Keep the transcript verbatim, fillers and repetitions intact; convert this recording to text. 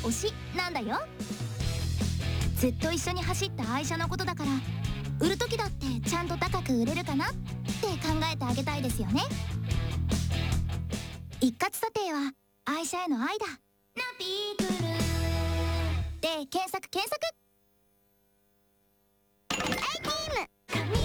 推しなんだよ。ずっと一緒に走った愛車のことだから、売る時だってちゃんと高く売れるかなって考えてあげたいですよね。一括査定は愛車への愛だ。ナピークルで検索検索。